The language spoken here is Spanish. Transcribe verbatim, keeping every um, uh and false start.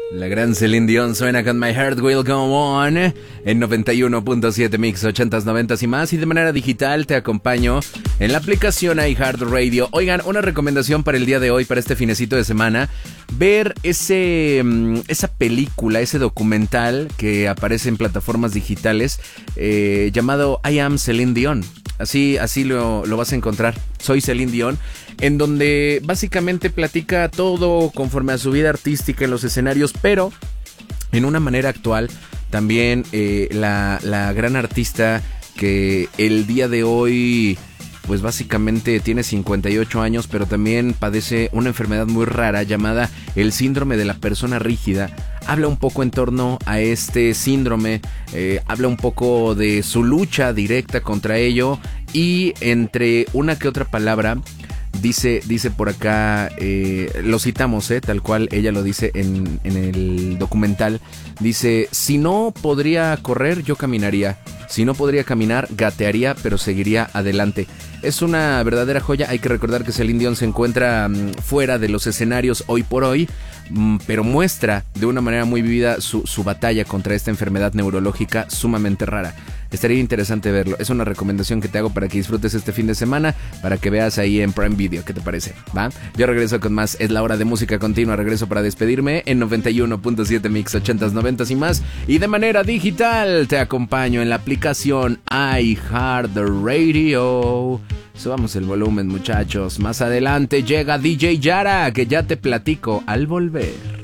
La gran Celine Dion suena con My Heart Will Go On en noventa y uno punto siete Mix, ochentas, noventas y más. Y de manera digital te acompaño en la aplicación iHeartRadio. Oigan, una recomendación para el día de hoy, para este finecito de semana: ver ese esa película, ese documental que aparece en plataformas digitales eh, llamado I Am Celine Dion. Así, así lo, lo vas a encontrar. Soy Celine Dion, en donde básicamente platica todo conforme a su vida artística en los escenarios, pero en una manera actual. También eh, la, la gran artista que el día de hoy, pues básicamente tiene cincuenta y ocho años, pero también padece una enfermedad muy rara llamada el síndrome de la persona rígida. Habla un poco en torno a este síndrome, eh, habla un poco de su lucha directa contra ello, y entre una que otra palabra dice, dice por acá, eh, lo citamos, eh, tal cual ella lo dice en, en el documental. Dice: si no podría correr, yo caminaría. Si no podría caminar, gatearía, pero seguiría adelante. Es una verdadera joya. Hay que recordar que Celine Dion se encuentra um, fuera de los escenarios hoy por hoy, um, pero muestra de una manera muy vivida su, su batalla contra esta enfermedad neurológica sumamente rara. Estaría interesante verlo. Es una recomendación que te hago para que disfrutes este fin de semana, para que veas ahí en Prime Video. ¿Qué te parece? ¿Va? Yo regreso con más. Es la hora de música continua. Regreso para despedirme en noventa y uno punto siete Mix, ochentas, noventas y más. Y de manera digital te acompaño en la aplicación iHeartRadio. Subamos el volumen, muchachos. Más adelante llega D J Yara, que ya te platico al volver.